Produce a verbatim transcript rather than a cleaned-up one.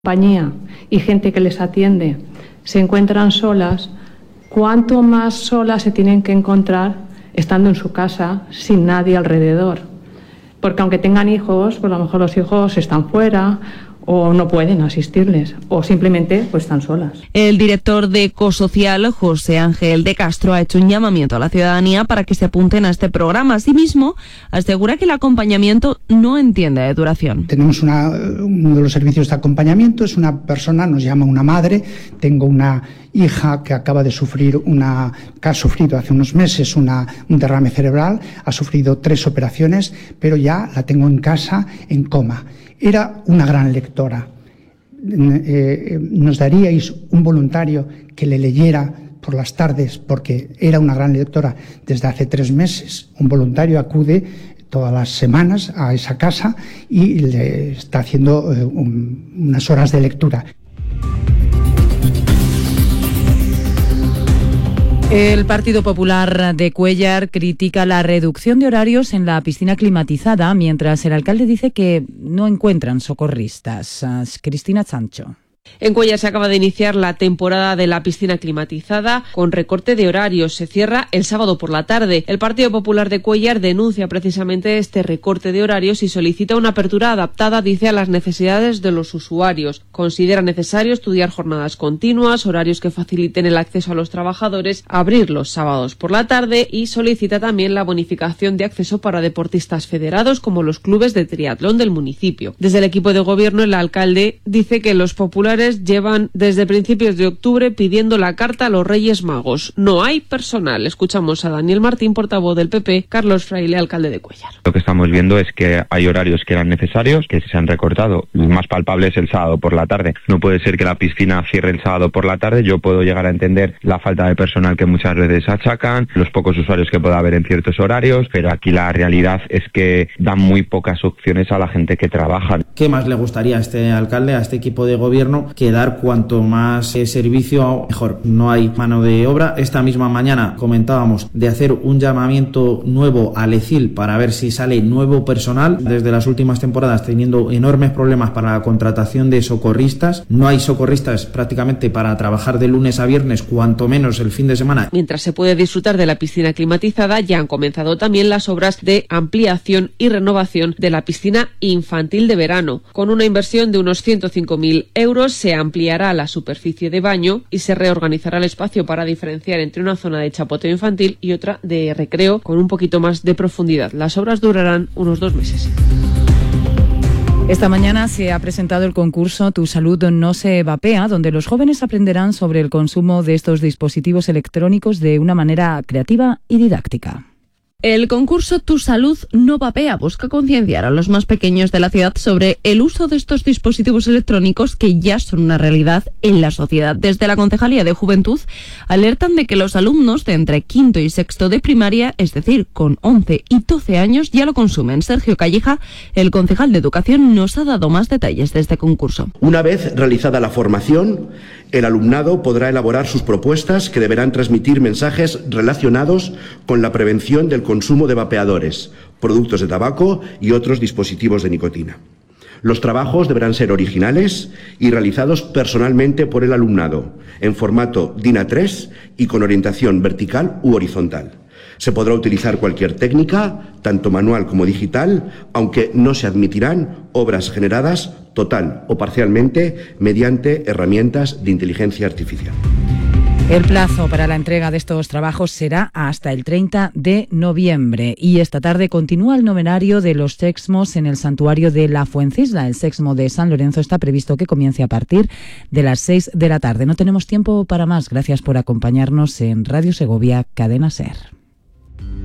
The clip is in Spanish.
compañía y gente que les atiende se encuentran solas, ¿cuánto más solas se tienen que encontrar estando en su casa sin nadie alrededor? Porque aunque tengan hijos, pues a lo mejor los hijos están fuera o no pueden asistirles, o simplemente pues están solas. El director de Ecosocial, José Ángel de Castro, ha hecho un llamamiento a la ciudadanía para que se apunten a este programa. Asimismo, asegura que el acompañamiento no entiende de duración. Tenemos una, uno de los servicios de acompañamiento, es una persona, nos llama una madre, tengo una hija que acaba de sufrir una, que ha sufrido hace unos meses una, un derrame cerebral, ha sufrido tres operaciones, pero ya la tengo en casa en coma. Era una gran lectora. Eh, ¿Nos daríais un voluntario que le leyera por las tardes? Porque era una gran lectora desde hace tres meses. Un voluntario acude todas las semanas a esa casa y le está haciendo eh, un, unas horas de lectura. El Partido Popular de Cuéllar critica la reducción de horarios en la piscina climatizada, mientras el alcalde dice que no encuentran socorristas. Cristina Sancho. En Cuéllar se acaba de iniciar la temporada de la piscina climatizada con recorte de horarios. Se cierra el sábado por la tarde. El Partido Popular de Cuéllar denuncia precisamente este recorte de horarios y solicita una apertura adaptada, dice, a las necesidades de los usuarios. Considera necesario estudiar jornadas continuas, horarios que faciliten el acceso a los trabajadores, abrir los sábados por la tarde y solicita también la bonificación de acceso para deportistas federados como los clubes de triatlón del municipio. Desde el equipo de gobierno, el alcalde dice que los populares llevan desde principios de octubre pidiendo la carta a los Reyes Magos. No hay personal. Escuchamos a Daniel Martín, portavoz del P P, Carlos Fraile, alcalde de Cuéllar. Lo que estamos viendo es que hay horarios que eran necesarios, que se han recortado. El más palpable es el sábado por la tarde. No puede ser que la piscina cierre el sábado por la tarde. Yo puedo llegar a entender la falta de personal que muchas veces achacan, los pocos usuarios que pueda haber en ciertos horarios, pero aquí la realidad es que dan muy pocas opciones a la gente que trabaja. ¿Qué más le gustaría a este alcalde, a este equipo de gobierno, que dar cuanto más eh, servicio mejor? No hay mano de obra. Esta misma mañana comentábamos de hacer un llamamiento nuevo al E C I L para ver si sale nuevo personal. Desde las últimas temporadas teniendo enormes problemas para la contratación de socorristas. No hay socorristas prácticamente para trabajar de lunes a viernes, cuanto menos el fin de semana. Mientras se puede disfrutar de la piscina climatizada, ya han comenzado también las obras de ampliación y renovación de la piscina infantil de verano. Con una inversión de unos ciento cinco mil euros se ampliará la superficie de baño y se reorganizará el espacio para diferenciar entre una zona de chapoteo infantil y otra de recreo con un poquito más de profundidad. Las obras durarán unos dos meses. Esta mañana se ha presentado el concurso Tu Salud No Se Vapea, donde los jóvenes aprenderán sobre el consumo de estos dispositivos electrónicos de una manera creativa y didáctica. El concurso Tu Salud No Vapea busca concienciar a los más pequeños de la ciudad sobre el uso de estos dispositivos electrónicos que ya son una realidad en la sociedad. Desde la Concejalía de Juventud alertan de que los alumnos de entre quinto y sexto de primaria, es decir, con once y doce años, ya lo consumen. Sergio Calleja, el concejal de Educación, nos ha dado más detalles de este concurso. Una vez realizada la formación, el alumnado podrá elaborar sus propuestas que deberán transmitir mensajes relacionados con la prevención del consumo de vapeadores, productos de tabaco y otros dispositivos de nicotina. Los trabajos deberán ser originales y realizados personalmente por el alumnado, en formato D I N A tres y con orientación vertical u horizontal. Se podrá utilizar cualquier técnica, tanto manual como digital, aunque no se admitirán obras generadas total o parcialmente mediante herramientas de inteligencia artificial. El plazo para la entrega de estos trabajos será hasta el treinta de noviembre y esta tarde continúa el novenario de los Sexmos en el santuario de la Fuencisla. El Sexmo de San Lorenzo está previsto que comience a partir de las seis de la tarde. No tenemos tiempo para más. Gracias por acompañarnos en Radio Segovia, Cadena SER.